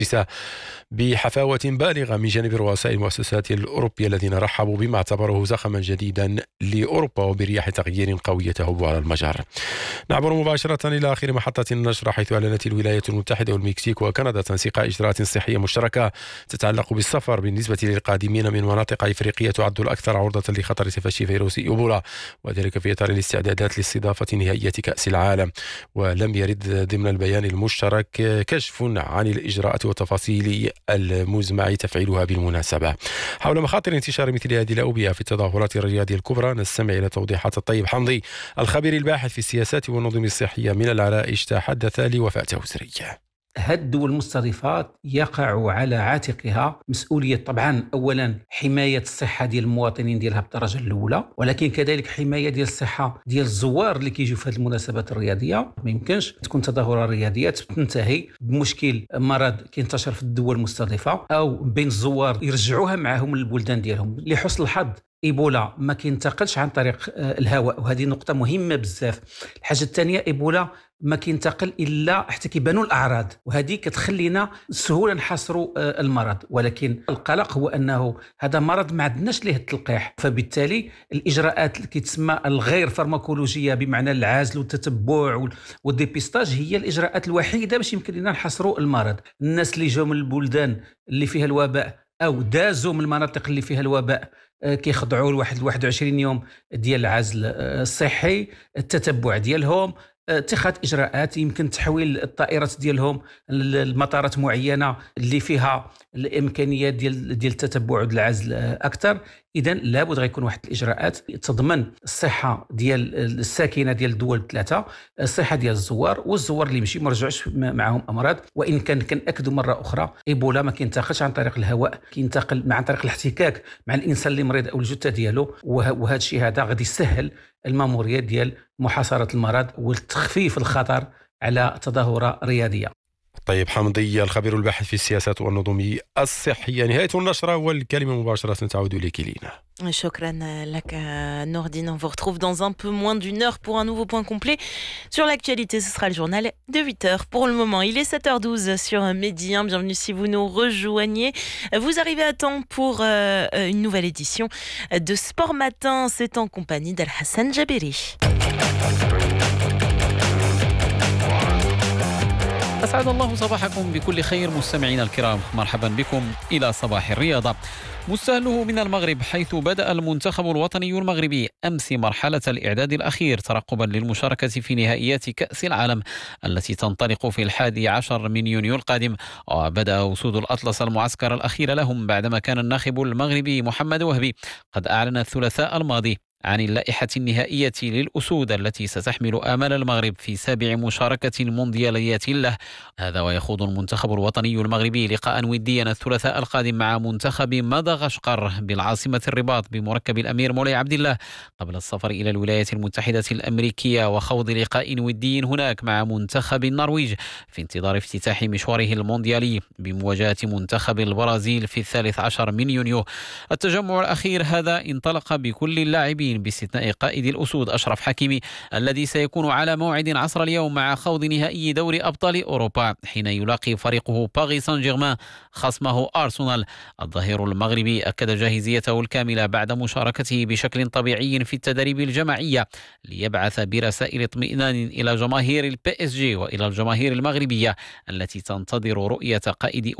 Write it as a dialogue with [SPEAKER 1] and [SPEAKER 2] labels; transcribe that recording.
[SPEAKER 1] بحفاوة بالغة من جانب رؤساء المؤسسات الأوروبية الذين رحبوا بما اعتبروه زخما جديدا لأوروبا وبرياح تغيير قوية تهب على المجار. نعبر مباشرة إلى آخر محطة النشر، حيث أعلنت الولايات المتحدة والمكسيك وكندا تنسيق إجراءات صحية مشتركة تتعلق بالسفر بالنسبة للقادمين من مناطق إفريقية تعد الأكثر عرضة لخطر تفشي فيروس إيبولا، وذلك في إطار الاستعدادات لاستضافة نهائية كأس العالم. ولم يرد ضمن البيان المشترك كشف عن الإجراءات والتفاصيل المزمع تفعيلها بالمناسبة. حول مخاطر انتشار مثل هذه الأوبئة في التظاهرات الرياضية الكبرى، نستمع إلى توضيحات الطيب حمدي، الخبير الباحث في السياسات والنظم الصحية من العرائش، تحدث لوفاة أسرية.
[SPEAKER 2] هذه الدول المستضيفات يقع على عاتقها مسؤولية، طبعا أولا حماية الصحة ديال المواطنين ديالها بالدرجة الأولى، ولكن كذلك حماية ديال الصحة ديال الزوار اللي كيجيو في هذه المناسبات الرياضية. ما يمكنش تكون تظاهرة رياضية تنتهي بمشكل مرض كينتشر في الدول المستضيفة أو بين الزوار يرجعوها معهم للبلدان ديالهم. لحسن الحظ إيبولا ما كينتقلش عن طريق الهواء، وهذه نقطة مهمة بزاف. الحاجة الثانية، إيبولا ما كينتقل إلا حتى كيبانوا الأعراض، وهذه كتخلينا سهولة نحصروا المرض. ولكن القلق هو أنه هذا مرض ما عندناش ليه التلقيح، فبالتالي الإجراءات اللي كتسمى الغير فارماكولوجية بمعنى العزل والتتبع والديبيستاج هي الإجراءات الوحيدة باش يمكن لنا نحصروا المرض. الناس اللي جاوا من البلدان اللي فيها الوباء أو دازوا من المناطق اللي فيها الوباء كيخضعوا لواحد 21 يوم ديال العزل الصحي، التتبع ديالهم، اتخاذ اجراءات، يمكن تحويل الطائرات ديالهم لمطارات معينه اللي فيها الامكانيات ديال التتبع والعزل اكثر. اذا لابد غيكون واحد الاجراءات تضمن الصحه ديال الساكنه ديال الدول الثلاثه، الصحه ديال الزوار، والزوار اللي مشي ما رجعوش معهم امراض. وان كان كنأكدوا مره اخرى، ايبولا ما كينتقلش عن طريق الهواء، كينتقل عن طريق الاحتكاك مع الانسان اللي مريض او الجثه ديالو. وهذا الشيء هذا غادي يسهل الماموريه ديال محاصره المرض وتخفيف الخطر على تظاهره رياضيه.
[SPEAKER 1] طيب حمدي، الخبير الباحث في السياسات والنظم الصحية. نهاية النشرة والكلمة مباشرة تعود لك لينا.
[SPEAKER 3] Shukran lak Nordine. On vous retrouve dans un peu moins d'une heure pour un nouveau point complet sur l'actualité. Ce sera le journal de 8h. Pour le moment, il est 7h12 sur Midi 1. Bienvenue si vous nous rejoignez. Vous arrivez à temps pour une nouvelle édition de Sport Matin. C'est en compagnie d'Al-Hassan Jabiri.
[SPEAKER 4] أسعد الله صباحكم بكل خير مستمعينا الكرام، مرحبا بكم إلى صباح الرياضة. مستهله من المغرب، حيث بدأ المنتخب الوطني المغربي أمس مرحلة الإعداد الأخير ترقبا للمشاركة في نهائيات كأس العالم التي تنطلق في 11 من يونيو القادم. وبدأ أسود الأطلس المعسكر الأخير لهم بعدما كان الناخب المغربي محمد وهبي قد أعلن الثلاثاء الماضي عن اللائحة النهائية للأسود التي ستحمل آمال المغرب في 7 مشاركة موندياليات له. هذا ويخوض المنتخب الوطني المغربي لقاء وديا الثلاثاء القادم مع منتخب مدغشقر بالعاصمة الرباط بمركب الأمير مولاي عبد الله، قبل السفر إلى الولايات المتحدة الأمريكية وخوض لقاء ودي هناك مع منتخب النرويج في انتظار افتتاح مشواره المونديالي بمواجهة منتخب البرازيل في 13 من يونيو. التجمع الأخير هذا انطلق بكل اللاعبين باستثناء قائد الأسود أشرف حكيمي الذي سيكون على موعد عصر اليوم مع خوض نهائي دوري أبطال أوروبا حين يلاقي فريقه باريس سان جيرمان خصمه أرسنال. الظهير المغربي أكد جاهزيته الكاملة بعد مشاركته بشكل طبيعي في التدريب الجماعية ليبعث برسائل اطمئنان إلى جماهير البي اس جي وإلى الجماهير المغربية التي تنتظر رؤية قائد